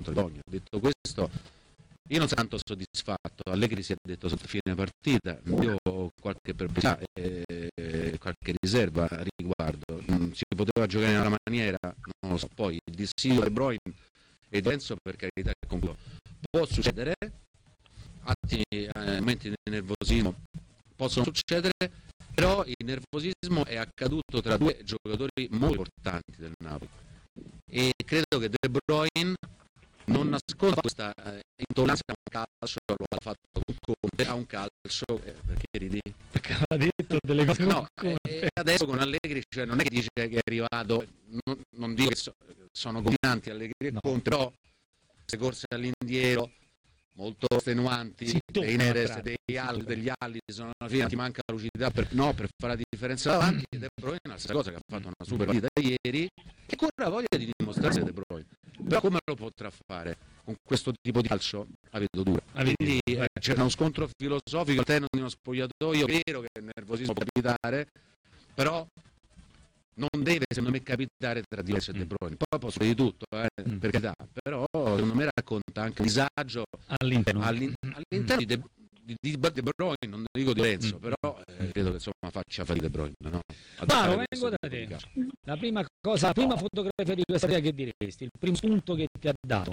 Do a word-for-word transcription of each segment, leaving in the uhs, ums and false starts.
contro il Bologna. Detto questo, io non sono tanto soddisfatto. Allegri si è detto sotto fine partita, io ho qualche perplessità e qualche riserva a riguardo. Si poteva giocare in una maniera, non lo so, poi il dissilio De Bruyne e Denso, per carità, può succedere, attimi, eh, momenti di nervosismo possono succedere, però il nervosismo è accaduto tra due giocatori molto importanti del Napoli e credo che De Bruyne non nasconda questa eh, intolleranza a un calcio, lo ha fatto con Conte, a un calcio, eh, perché ridi? Perché aveva detto delle cose no, e eh, adesso con Allegri, cioè non è che dice che è arrivato, non, non dico che so, sono combinanti Allegri e no. Conte, però queste corse all'indietro molto estenuanti, dei Neres, dei Al, degli Allison, alla fine ti manca la lucidità per, no, per fare la differenza davanti. De Bruyne è la stessa cosa, che ha fatto una super partita ieri e con la voglia di dimostrarsi De Bruyne, però come lo potrà fare con questo tipo di calcio? La vedo dura. Quindi eh, c'è uno scontro filosofico all'interno di uno spogliatoio, è vero che il nervosismo può capitare, però non deve, secondo me, capitare tra Diaz e De Bruyne. Poi posso dire di tutto, eh, mm. per carità, però secondo me racconta anche un disagio all'interno, all'in, all'interno mm. di, De, di, di De Bruyne, non dico di Lorenzo, mm. però eh, credo che insomma faccia fatica De Bruyne, no? Maro, vengo da te. La prima cosa, la prima fotografia di questa idea che diresti, il primo spunto che ti ha dato?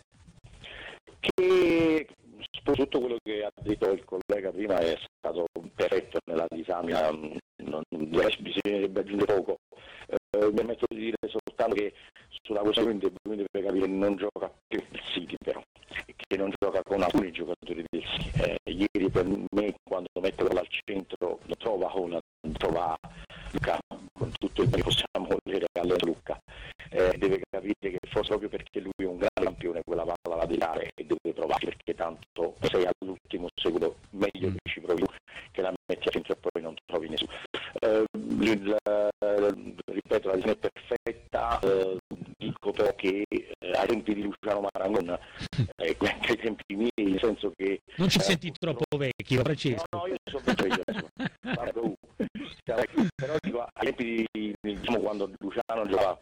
Che tutto quello che ha detto il collega prima è stato perfetto nella disamina, non bisognerebbe aggiungere poco. Eh, mi permetto di dire soltanto che sulla questione De Bruyne deve capire che non gioca più il City, però, che non gioca con alcuni giocatori del City. Eh, ieri per me, quando mette al centro, lo trova Holland, trova Luca, con tutto il bene possiamo volere a Luca. Eh, deve capire che forse proprio perché lui è un grande campione quella palla la deve dare e deve provare, perché tanto sei all'ultimo secondo, meglio mm. che ci provi tu che la metti a centro e poi non trovi nessuno. Eh, il, eh, ripeto, la visione è perfetta, eh, dico però che eh, ai tempi di Luciano Marangon eh, anche ai tempi miei, nel senso che non ci eh, senti troppo vecchio, Francesco? No, no, io sono vecchio adesso. Guarda, però dico, ai tempi di, diciamo, quando Luciano giocava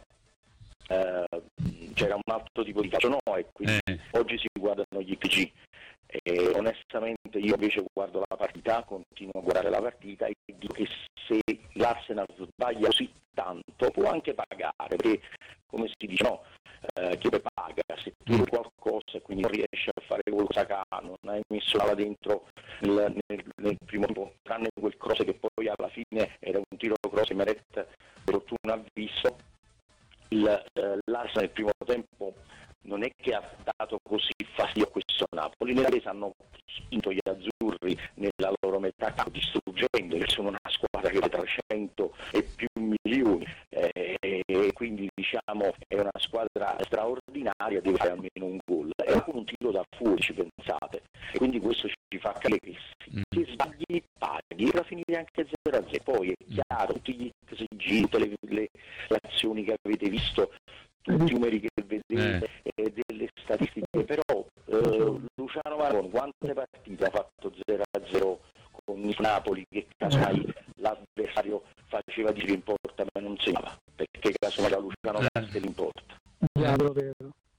eh, c'era un altro tipo di calcio, no, e quindi eh. oggi si guardano gli I P G e onestamente io invece guardo la partita, continuo a guardare la partita e dico che se l'Arsenal sbaglia così tanto può anche pagare, perché come si dice, no, eh, chi paga, se tu hai qualcosa e quindi non riesci a fare qualcosa, non hai messo la dentro nel, nel, nel primo tempo, tranne quel cross che poi alla fine era un tiro cross e Meret per fortuna ha visto. Il, eh, l'Arsenal nel primo tempo non è che ha dato così fastidio a questo Napoli, nella resa hanno spinto gli azzurri nella loro metà distruggendo, sono una squadra che ha trecento e più milioni eh, e quindi diciamo è una squadra straordinaria, deve fare almeno un gol, è un tiro da fuori, ci pensate, e quindi questo ci fa capire che se sbagli paghi, va a finire anche zero a zero, poi è chiaro, tutti gli X G, tutte le, le, le azioni che avete visto, tutti i numeri che vedete eh. e delle statistiche, però eh, Luciano Maron quante partite ha fatto zero a zero con il Napoli, che casomai l'avversario faceva dire in porta ma non segnava, perché casomai la Luciano Castelli in porta. Vero, vero.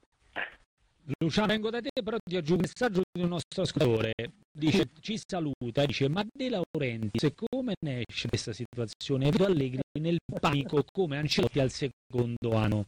Luciano, vengo da te, però ti aggiungo un messaggio di un nostro ascoltatore, dice, ci saluta, dice, ma De Laurenti, siccome ne esce questa situazione, vedo Allegri nel panico come Ancelotti al secondo anno.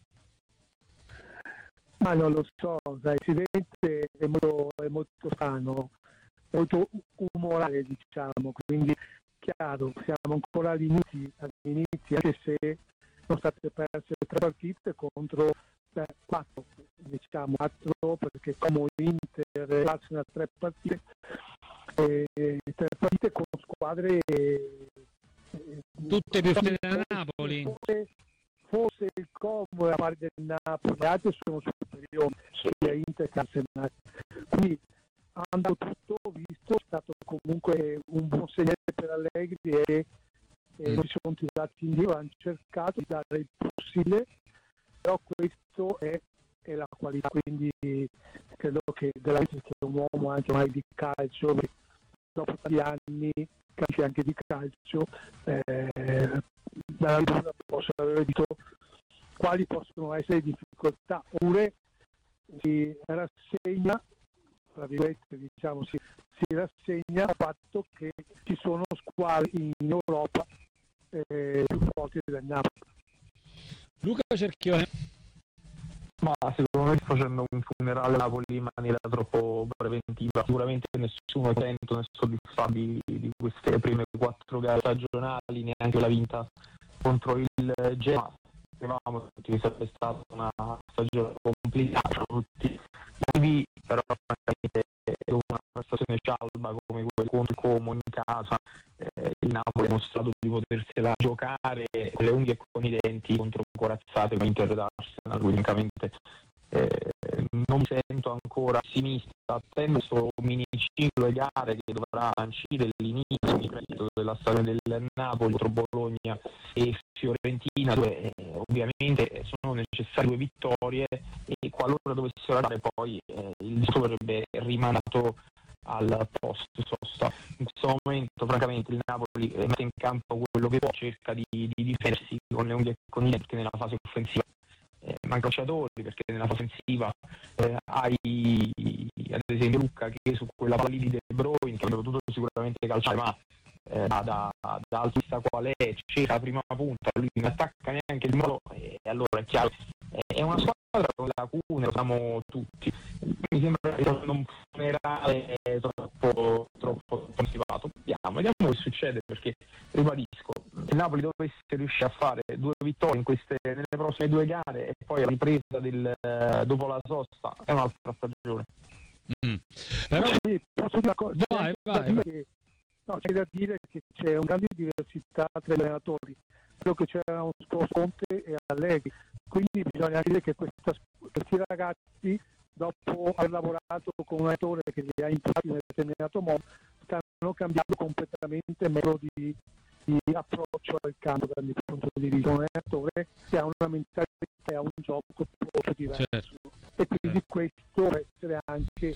Ma non lo so, sai, il presidente è molto, è molto sano, molto umorale, diciamo, quindi chiaro, siamo ancora agli inizi, agli inizi anche se sono state perse tre partite contro beh, quattro, diciamo, quattro perché come Inter, Arsenal tre partite, e, tre partite con squadre eh, tutte più forti della Napoli. Forse, forse il Como da parte del Napoli, le altre sono superiori sia Inter che Arsenal, quindi andando tutto visto è stato comunque un buon segnale per Allegri e, e mm. non si sono tirati indietro, hanno cercato di dare il possibile, però questo è, è la qualità, quindi credo che della vita che è un uomo anche mai di calcio, dopo tanti anni capisce anche di calcio, eh, dalla vita posso aver detto quali possono essere le difficoltà, oppure si rassegna, tra virgolette, diciamo, si, si rassegna al fatto che ci sono squadre in Europa eh, più forti del Napoli. Luca Cerchione. Ma secondo me facendo un funerale a Napoli in maniera troppo preventiva, sicuramente nessuno è contento né soddisfatto di, di queste prime quattro gare stagionali, neanche la vinta contro il Genoa. Sapevamo che sarebbe stata una stagione complicata, tutti vivi, però francamente una prestazione scialba come quella contro Como in casa, eh, il Napoli ha dimostrato di potersela giocare con le unghie e con i denti contro corazzate come Inter ed Arsenal, quindi francamente eh, non mi sento ancora ottimista. Attendo questo miniciclo di gare che dovrà lancire l'inizio della stagione del Napoli contro Bologna e Fiorentina, dove eh, ovviamente sono necessarie due vittorie e qualora dovessero andare poi eh, il discorso verrebbe rimandato al post sosta. In questo momento francamente il Napoli mette in campo quello che può, cerca di, di difendersi con le unghie e con i denti nella fase offensiva. Eh, manca calciatori perché nella fase offensiva eh, hai ad esempio Lucca che su quella palla lì di De Bruyne che avrebbe potuto sicuramente calciare, ma eh, da, da, da altista qual è, cerca la prima punta, lui non attacca neanche il molo e eh, allora è chiaro, eh, è una squadra con lacune, lo sappiamo tutti. Mi sembra che sia un funerale troppo troppo motivato. Vediamo, vediamo che succede, perché ribadisco, il Napoli dovesse riuscire a fare due vittorie in queste, nelle prossime due gare e poi la ripresa del, eh, dopo la sosta è un'altra stagione. Mm. Però sì, posso dire una cosa? Vai, c'è, vai, da vai. che, no, c'è da dire che c'è una grande diversità tra gli allenatori. Credo che c'era un Conte e Allegri, quindi bisogna dire che questa, questi ragazzi, dopo aver lavorato con un allenatore che li ha impiegati in un determinato modo, stanno cambiando completamente il metodo di, di approccio al campo dal mio punto di vista. Un allenatore che ha una mentalità e ha un gioco molto diverso, certo. E quindi questo può essere anche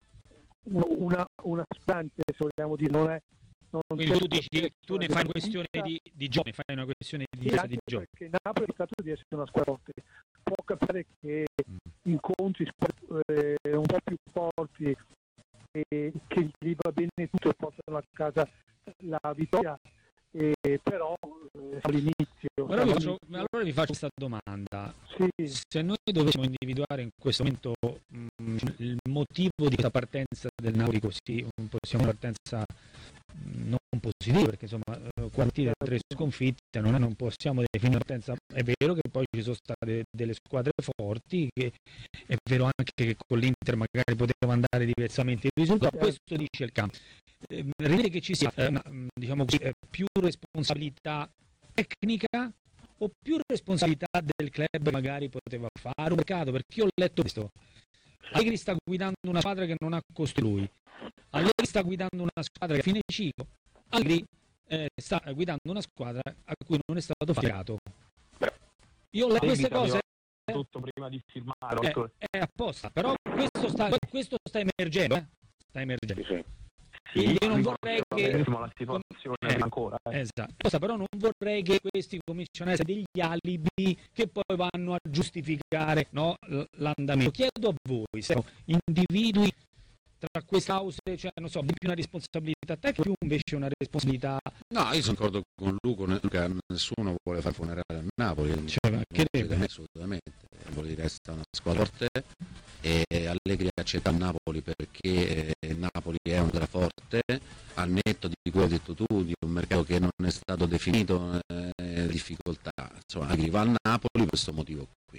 una, una stante, se vogliamo dire, non è. Non Quindi tu dici, tu ne fai una questione di, di gioco, ne fai una questione di, sì, di gioco. Perché Napoli è stato di essere una squadra forte. Può capire che incontri eh, un po' più forti e che gli va bene tutto e portano a casa la vittoria, e però eh, all'inizio, allora, vi faccio, allora vi faccio questa domanda. Sì. Se noi dovessimo individuare in questo momento mh, il motivo di questa partenza del Napoli così, possiamo una partenza non positiva, perché insomma partite da tre sconfitte non, è, non possiamo definire una partenza. È vero che poi ci sono state delle squadre forti, che è vero anche che con l'Inter magari poteva andare diversamente il risultato, questo dice il campo. Eh, ritenete che ci sia eh, una, diciamo così, eh, più responsabilità tecnica o più responsabilità del club, magari poteva fare un mercato? Perché io ho letto questo. Allegri sta guidando una squadra che non ha costo lui, Allegri sta guidando una squadra che a fine ciclo, Allegri eh, sta guidando una squadra a cui non è stato pagato. Io ho letto queste cose tutto prima di firmare, è, è apposta, però questo sta, questo sta emergendo, eh? sta emergendo. Sì, sì. Io non vorrei che la situazione eh, ancora eh. esatto, però non vorrei che questi cominciano a essere degli alibi che poi vanno a giustificare, no, l'andamento. Chiedo a voi se individui tra queste cause, cioè non so, più una responsabilità tecnica, più invece una responsabilità. No, io sono d'accordo con Luca, Luca, nessuno vuole far funerale a Napoli, cioè, che deve? Assolutamente. Napoli resta una squadra forte e Allegri accetta il Napoli perché eh, Napoli è una squadra forte, al netto di quello che hai detto tu, di un mercato che non è stato definito, eh, difficoltà, insomma Allegri va a Napoli per questo motivo qui.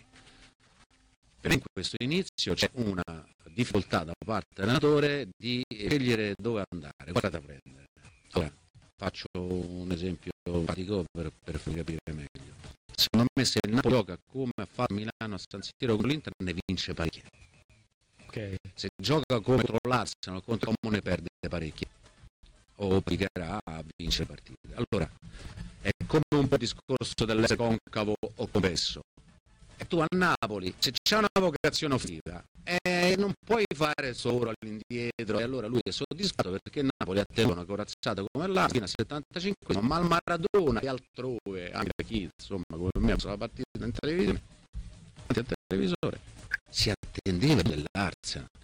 Però in questo inizio c'è una difficoltà da parte dell'allenatore di scegliere dove andare, quale strada prendere. Ora, faccio un esempio pratico per, per farvi capire meglio. Secondo me se il Napoli gioca come ha fatto Milano a San Siro con l'Inter ne vince parecchie. Okay. Se gioca contro l'Arsenal, contro Como ne perde parecchie. O pigherà a vincere partite. Allora, è come un po' il discorso dell'essere concavo o convesso. E tu a Napoli, se c'è una vocazione offensiva, eh, non puoi fare solo all'indietro, e allora lui è soddisfatto perché Napoli ha tenuto una corazzata come l'altra fino a settantacinque, ma al Maradona e altrove, anche da chi insomma come me la partita in televisione, al televisore, si attendeva dell'Arsenal.